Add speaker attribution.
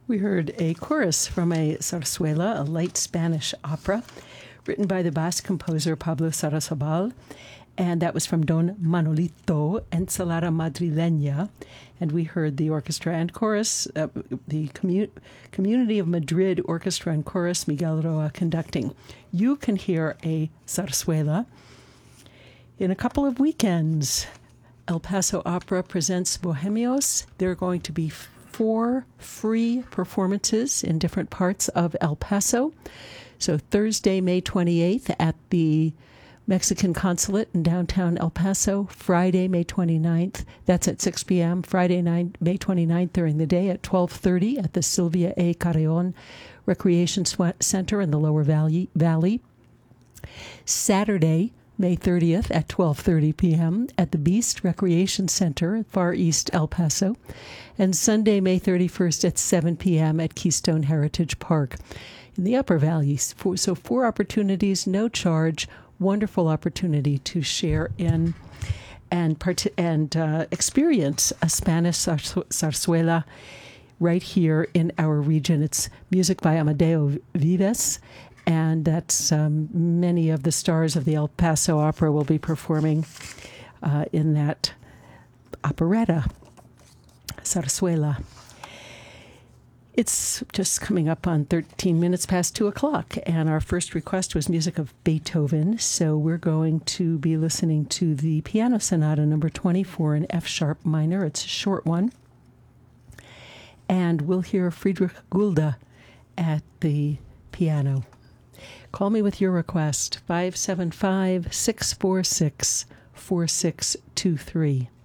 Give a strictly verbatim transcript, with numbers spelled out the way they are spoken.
Speaker 1: We heard a chorus from a zarzuela, a light Spanish opera, written by the Basque composer Pablo Sarrazabal, and that was from Don Manolito, Ensalada Madrileña. And we heard the orchestra and chorus, uh, the commu- Community of Madrid Orchestra and Chorus, Miguel Roa conducting. You can hear a zarzuela in a couple of weekends. El Paso Opera presents Bohemios. There are going to be four free performances in different parts of El Paso. So Thursday, May twenty-eighth at the Mexican Consulate in downtown El Paso. Friday, May twenty-ninth, that's at six p.m. Friday, May twenty-ninth during the day at twelve thirty at the Silvia A. Carreon Recreation Center in the Lower Valley. Valley. Saturday, May thirtieth at twelve thirty p.m. at the Beast Recreation Center, Far East El Paso. And Sunday, May thirty-first at seven p.m. at Keystone Heritage Park in the Upper Valley. So four opportunities, no charge, wonderful opportunity to share in and part- and uh, experience a Spanish zarzuela right here in our region. It's music by Amadeo Vives, and that's um, many of the stars of the El Paso Opera will be performing uh, in that operetta, zarzuela. It's just coming up on thirteen minutes past two o'clock, and our first request was music of Beethoven, so we're going to be listening to the Piano Sonata number twenty-four in F-sharp minor. It's a short one. And we'll hear Friedrich Gulda at the piano. Call me with your request, five seven five, six four six, four six two three.